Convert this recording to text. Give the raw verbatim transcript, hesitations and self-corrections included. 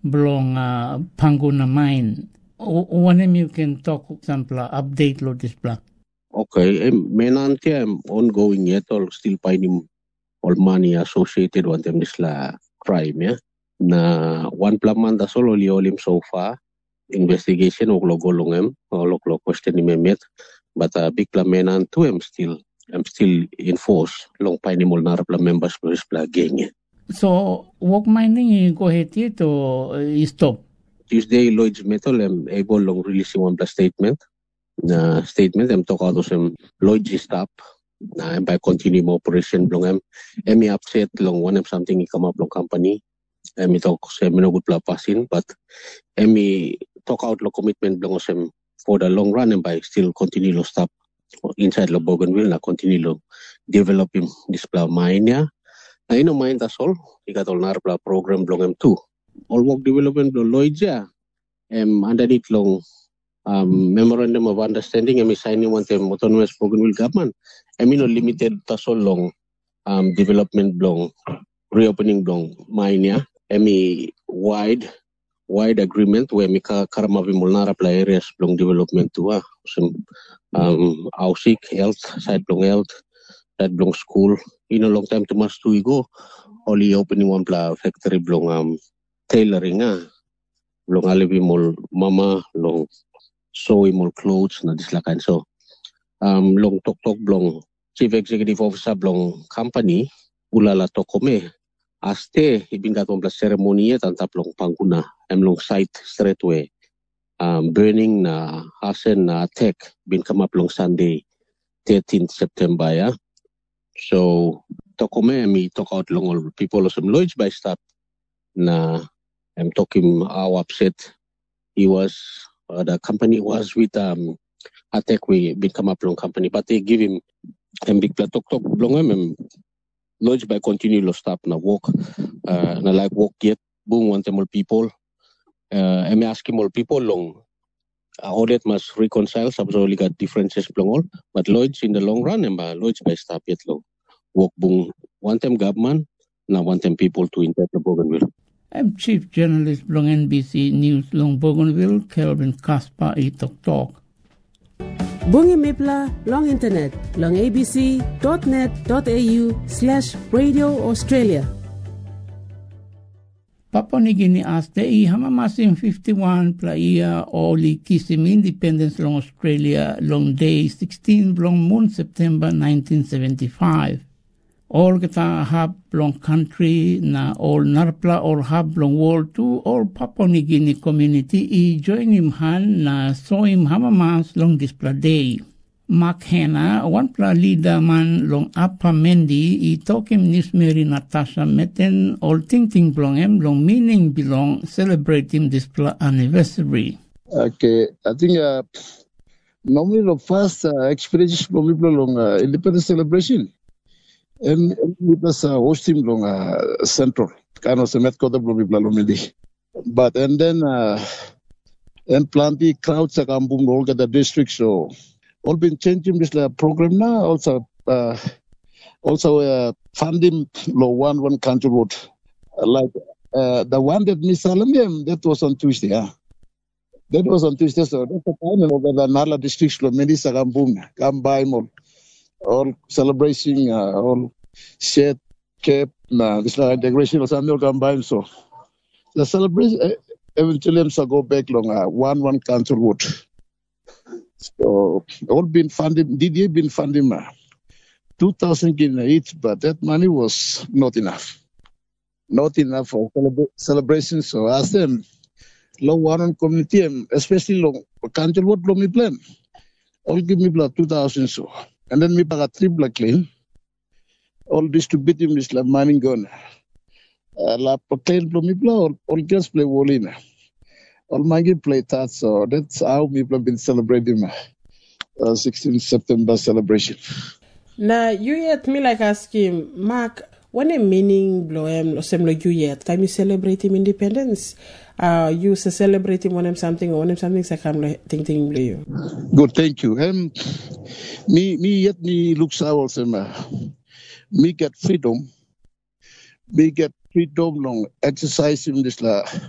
belong uh, Panguna mine. One of you can talk example update lo this block. Okay, um, menanti I'm ongoing yet or still finding all money associated with them this la crime, yeah. Na one plaman da solo liolim so far investigation og logolong em or log question ni met, but a uh, big plamenan too I'm still I'm still in force long finding all narapla members plus pla gang. So work mining go ahead to uh, stop. Tuesday Lloyd's Metal I'm able long releasing one plus statement. Na statement I'm talk out some Lloyd's stop. Na by continue my operation long em emi upset long one em something come up long company. Emi talk sem no good pla passing but emi talk out lo commitment long sem for the long run and by still continue lo stop inside lo Bougainville na continue lo developing this pla mine ya. Na ino mine that's all. Ikat all nar pla program long em too. All work development lo Lloyd's ya. Em underneath long um, memorandum of understanding emi signing one them autonomous Bougainville government. Emi no limited that's all long um, development long reopening long mine ya. Emi wide wide agreement where mika karamavi molnara pla areas long development too ah some um ausik health side long health side long school in a long time too much to go only opening one pla factory long um tailoring ah long alivi mol mama long sewing mol clothes na dislakan so um long tok tok long chief executive officer long company ulala tokome aste ibingat one pla ceremony tantap long Panguna em long site straight away um, burning na hasen na attack bin come up long Sunday thirteenth September ya. So tokome mi talk out long all people of some Lloyd's by stop na I'm talking how upset he was uh, the company was with um attack we bin come up long company but they give him a big pla talk talk long em Lloyd's by continue lo stop na walk uh, na like walk yet boom want them all people uh, I'm asking all people long uh, all that must reconcile absolutely got differences long all but Lloyd's in the long run and uh, Lloyd's by stop yet long walk boom want them government na want them people to enter the Bougainville. I'm Chief Journalist long N B C News long Bougainville Kelvin Kaspa i Tok Tok. Bungi Mipla long internet long abc.net.au slash radio Australia. Papua New Guinea aste i hamamasin fifty-one pla ia o li kisim independence long Australia long day sixteen long moon September nineteen seventy-five. All kita hab long country na all narpla all hab long world to all Papua New Guinea community i join him han na so him hamamas long this pla day. Mark Hanna, one pla leader man long Upper Mendi, i talk him News Mary Natasha Meten, all ting ting belong him long meaning belong celebrating this pla anniversary. Okay, I think uh, normally the first uh, experience from people long uh, independence celebration. And it was uh, hosting long uh, central, kind of semet kota belum but and then uh, and plenty crowds are come boom all get the district so all been changing this uh, program now also uh, also uh, funding low one one country road uh, like uh, the one that Miss Salamiam that was on Tuesday yeah. That was on Tuesday so that's the time of the Nala district so many sagam boom come by more. All celebrating, uh, all shared cap, uh, this like integration or something combined. So the celebration uh, eventually I'm go back long uh, one one council road. So all been funded. D D A been funding uh, two thousand Guinea each, but that money was not enough. Not enough for celebra- celebration. So I asked them, long one community, especially long council road, long me plan. All give me blood two thousand so. And then we got three black clean. All distributing this like mining gun. La proclaim from me all all girls play wallina. All my play that so that's how people have been celebrating my uh, sixteenth September celebration. Now you yet me like asking Mark when a meaning blow em same like you yet time you celebrate him independence. Uh, you say celebrating when I'm something or when I'm something so come like ting ting blue you. Good, thank you. Um, me me yet me looks out some uh, me get freedom. Me get freedom long exercise in this la